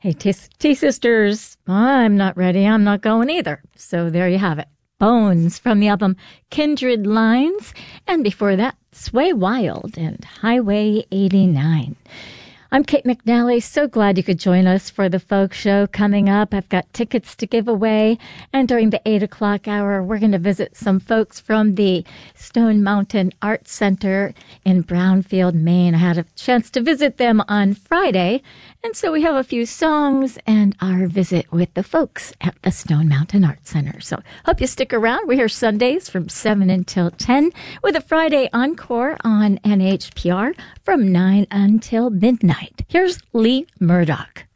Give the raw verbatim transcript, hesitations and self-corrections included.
Hey, T, T Sisters, I'm not ready. I'm not going either. So there you have it. Bones from the album Kindred Lines. And before that, Sway Wild and Highway eighty-nine. I'm Kate McNally. So glad you could join us for the folk show coming up. I've got tickets to give away. And during the eight o'clock hour, we're going to visit some folks from the Stone Mountain Art Center in Brownfield, Maine. I had a chance to visit them on Friday. And so we have a few songs and our visit with the folks at the Stone Mountain Art Center. So hope you stick around. We're here Sundays from seven until ten with a Friday encore on N H P R from nine until midnight. Here's Lee Murdoch.